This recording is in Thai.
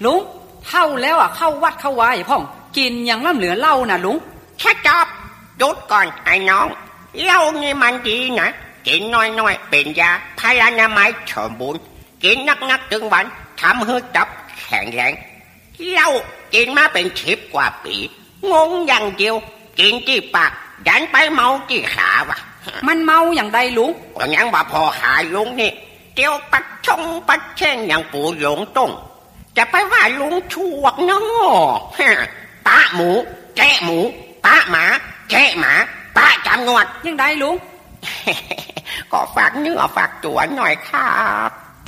ลุงเท่าแล้วอ่ะเข้าวัดเข้าวาพ่องกินอย่างล่ำเหลือเหล้าน่ะลุงชัดจอบหยุดก่อนไอ้น้องเหล้านี่มันดีนะกินน้อยๆเป็นยาพารานามัยสมบูรณ์กินนักๆถึงวันทำให้ตับแข็งแรงเหล้ากินมาเป็น10 กว่าปีงงอย่างเดียวกินที่ปากดันไปเมาที่ขาวะมันเมาอย่างใดลุงก็ยังว่าพอหาลุงนี่เตียวปัดชงปัดเช่งอย่างปู่หลงต้งจะไปว่าลุงชวกน้อตาหมูแกะหมูตาหมาแกะหมาตาจำนวดยังใดลุงก็ฝากเนื้อฝากตัวหน่อยครับ